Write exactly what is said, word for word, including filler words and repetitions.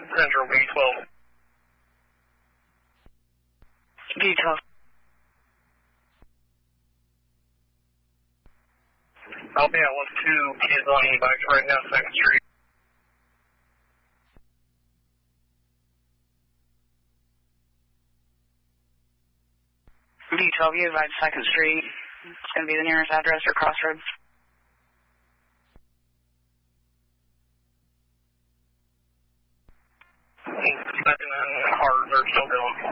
Central B twelve. B twelve. I'll be out with two kids on e-bikes right now, second Street. B twelve, you advise second Street. It's going to be the nearest address or crossroads. Second and Hart, they're still going.